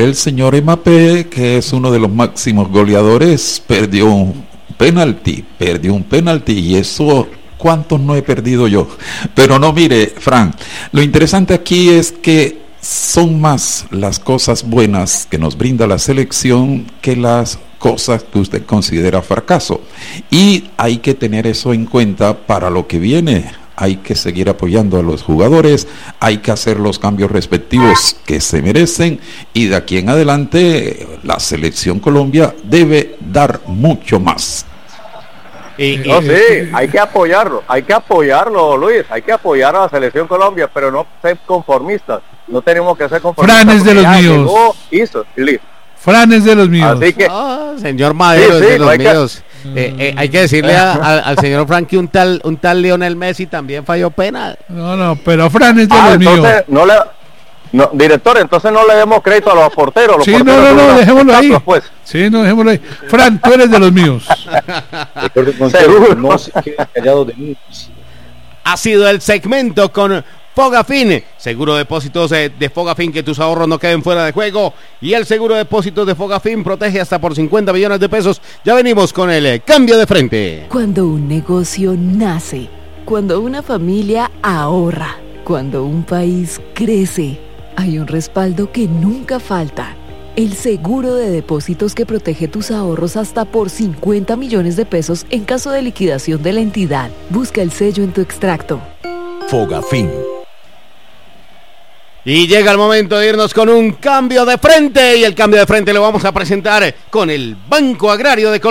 el señor Mbappé, que es uno de los máximos goleadores, perdió un penalti, y eso, ¿cuántos no he perdido yo? Pero no, mire, Fran, lo interesante aquí es que son más las cosas buenas que nos brinda la selección que las cosas que usted considera fracaso, y hay que tener eso en cuenta para lo que viene. Hay que seguir apoyando a los jugadores, hay que hacer los cambios respectivos que se merecen, y de aquí en adelante la selección Colombia debe dar mucho más. No, sí, hay que apoyarlo, Luis, hay que apoyar a la selección Colombia, pero no ser conformistas, no tenemos que ser conformistas. Fran es de los míos. Llegó, hizo, y listo. Fran es de los míos. Así que, señor Madero, sí, es de no los míos. Hay que decirle al señor Fran que un tal Lionel Messi también falló penal. No, pero Fran es de los entonces, míos. No, director, entonces no le demos crédito a los porteros. Sí, no, dejémoslo ahí. Pues. Sí, no, dejémoslo ahí. Fran, tú eres de los míos. Seguro. No se quede callado de mí. Ha sido el segmento con Fogafín, seguro de depósitos de Fogafín, que tus ahorros no queden fuera de juego, y el seguro de depósitos de Fogafín protege hasta por 50 millones de pesos. Ya venimos con el cambio de frente. Cuando un negocio nace, cuando una familia ahorra, cuando un país crece, hay un respaldo que nunca falta. El seguro de depósitos que protege tus ahorros hasta por 50 millones de pesos en caso de liquidación de la entidad. Busca el sello en tu extracto. Fogafín. Y llega el momento de irnos con un cambio de frente, y el cambio de frente lo vamos a presentar con el Banco Agrario de Colombia.